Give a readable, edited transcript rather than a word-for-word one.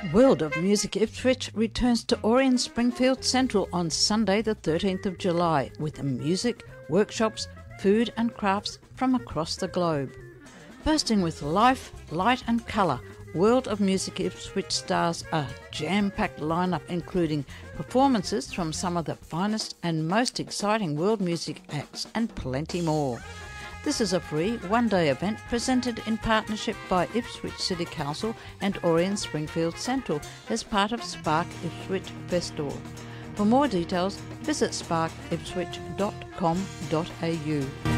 World of Music Ipswich returns to Orion Springfield Central on Sunday the 13th of July with music, workshops, food and crafts from across the globe. Bursting with life, light and colour, World of Music Ipswich stars a jam-packed lineup including performances from some of the finest and most exciting world music acts and plenty more. This is a free one-day event presented in partnership by Ipswich City Council and Orion Springfield Central as part of Spark Ipswich Festival. For more details, visit sparkipswich.com.au.